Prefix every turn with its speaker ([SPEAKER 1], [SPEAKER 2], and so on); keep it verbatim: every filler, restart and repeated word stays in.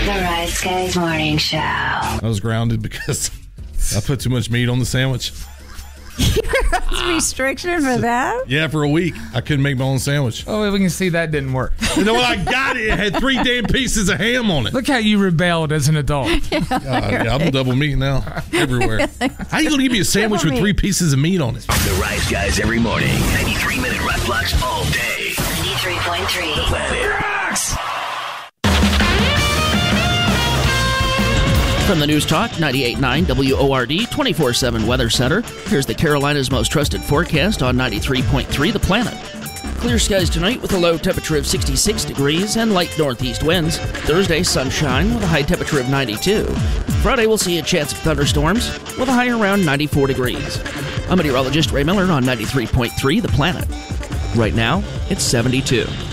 [SPEAKER 1] The Rise Guys Morning Show.
[SPEAKER 2] I was grounded because I put too much meat on the sandwich.
[SPEAKER 3] That's a restriction for that?
[SPEAKER 2] Yeah, for a week. I couldn't make my own sandwich.
[SPEAKER 4] Oh, we can see that didn't work.
[SPEAKER 2] You know what? I got it. It had three damn pieces of ham on it.
[SPEAKER 4] Look how you rebelled as an adult.
[SPEAKER 3] Yeah,
[SPEAKER 2] God, yeah, I'm double meat now. Everywhere. How you going to give me a sandwich with three pieces of meat on it?
[SPEAKER 5] The Rise Guys every morning. ninety-three minute rock blocks all day.
[SPEAKER 1] ninety-three point three.
[SPEAKER 5] The Planet Rocks.
[SPEAKER 6] From the News Talk ninety-eight point nine W O R D twenty-four seven Weather Center, here's the Carolinas' most trusted forecast on ninety-three point three The Planet. Clear skies tonight with a low temperature of sixty-six degrees and light northeast winds. Thursday, sunshine with a high temperature of ninety-two. Friday, we'll see a chance of thunderstorms with a high around ninety-four degrees. I'm meteorologist Ray Miller on ninety-three point three The Planet. Right now, it's seventy-two.